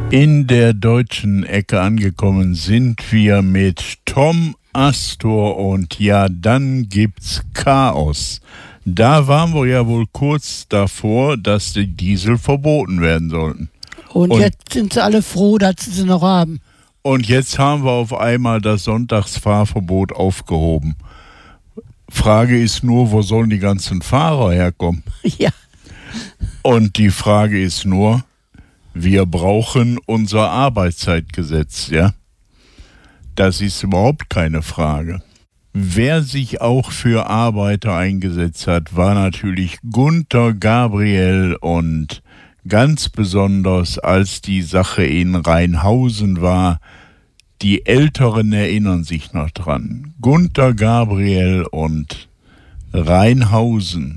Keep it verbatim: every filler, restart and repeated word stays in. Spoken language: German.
In der deutschen Ecke angekommen sind wir mit Tom Astor und ja, dann gibt's Chaos. Da waren wir ja wohl kurz davor, dass die Diesel verboten werden sollten. Und, Und jetzt sind sie alle froh, dass sie sie noch haben. Und jetzt haben wir auf einmal das Sonntagsfahrverbot aufgehoben. Frage ist nur, wo sollen die ganzen Fahrer herkommen? Ja. Und die Frage ist nur, wir brauchen unser Arbeitszeitgesetz, ja? Das ist überhaupt keine Frage. Wer sich auch für Arbeiter eingesetzt hat, war natürlich Gunter Gabriel und ganz besonders, als die Sache in Rheinhausen war, die Älteren erinnern sich noch dran. Gunter Gabriel und Rheinhausen.